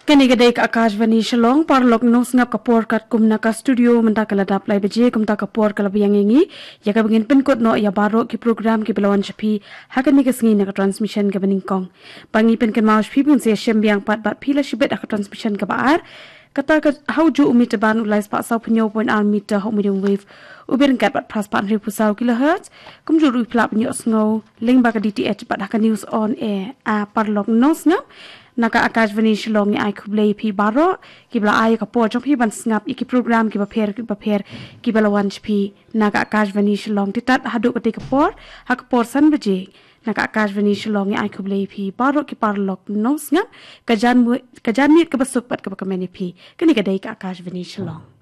Kani gadai ka Akashvani Shillong parlok no snap kapor kat kumna ka studio menta kala dap lai beje kumta kapor kala biyangi ya ka bingin pin kod no ya baro ki program ki belawan chapi hakani ka sngi na ka transmission ka bening kong bangi pin kan maus pi pun se shem biang pat bat pila shibet ka transmission ka baar kata ka how ju umit ban ulai spa sau pnyo point al meter ho medium wave ubir kat bat pras pat ribu sau kilohertz kum ju ru plap nyo sngo ling ba ka DTH bat ka news on air a parlok no snap Naka Akashvani Shillong ni ai kublai pi baro kibla ai ka po jong pi ban snap iki program ki baper ki bala wanch pi Naka Akashvani Shillong titat hadu ka por hak por san beje Naka Akashvani Shillong ni ai kublai pi baro ki parlok no snap kajan mit ka basuk pat ka kameni pi kani ka dai ka Akashvani Shillong